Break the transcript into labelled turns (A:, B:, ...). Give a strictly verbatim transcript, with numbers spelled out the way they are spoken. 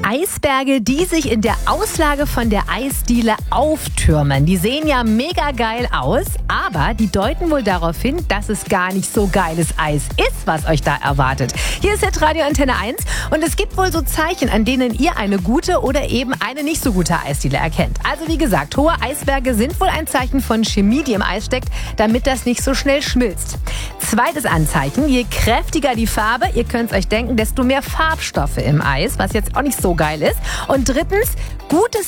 A: Eisberge, die sich in der Auslage von der Eisdiele auftürmen. Die sehen ja mega geil aus, aber die deuten wohl darauf hin, dass es gar nicht so geiles Eis ist, was euch da erwartet. Hier ist jetzt Radio Antenne eins und es gibt wohl so Zeichen, an denen ihr eine gute oder eben eine nicht so gute Eisdiele erkennt. Also wie gesagt, hohe Eisberge sind wohl ein Zeichen von Chemie, die im Eis steckt, damit das nicht so schnell schmilzt. Zweites Anzeichen, je kräftiger die Farbe, ihr könnt es euch denken, desto mehr Farbstoffe im Eis, was jetzt auch nicht so geil ist. Und drittens, gutes